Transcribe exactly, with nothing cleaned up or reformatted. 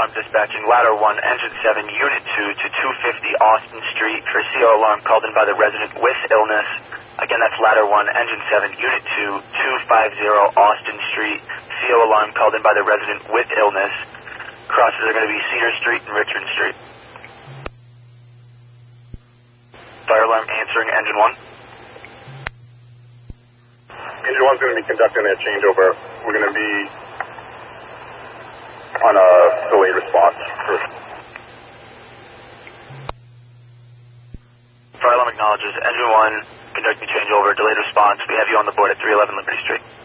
one dispatching ladder one, engine seven, unit two to two fifty Austin Street for C O alarm called in by the resident with illness. Again, that's ladder one, engine seven, unit two, two fifty Austin Street. C O alarm called in by the resident with illness. Crosses are going to be Cedar Street and Richmond Street. Fire alarm answering engine one. Engine one's going to be conducting that changeover. We're going to be on a delayed response. Fire alarm acknowledges engine one conducting changeover, delayed response. We have you on the board at three eleven Liberty Street.